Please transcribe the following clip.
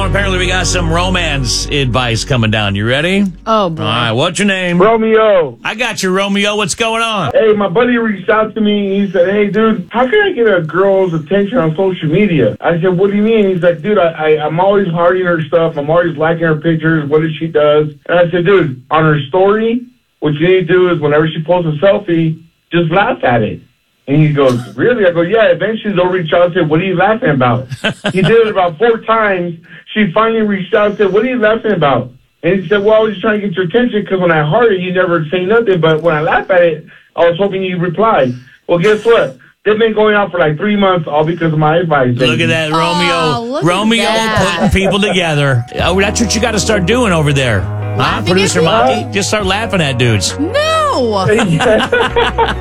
apparently we got some romance advice coming down. You ready? Oh, boy. All right, what's your name? Romeo. I got you, Romeo. What's going on? Hey, my buddy reached out to me. He said, hey, dude, how can I get a girl's attention on social media? I said, what do you mean? He's like, dude, I'm always hearting her stuff. I'm always liking her pictures, what she does. And I said, dude, on her story, what you need to do is whenever she posts a selfie, just laugh at it. And he goes, really? I go, yeah. Eventually they'll reach out and say, what are you laughing about? He did it about 4 times. She finally reached out and said, what are you laughing about? And he said, well, I was just trying to get your attention because when I heart it, you never say nothing. But when I laugh at it, I was hoping you'd reply. Well, guess what? They've been going out for like 3 months, all because of my advice. Look at that, Romeo. look Romeo at that. putting people together. Oh, that's what you got to start doing over there. Huh? Laughing at Producer people? Monty? Just start laughing at dudes. No.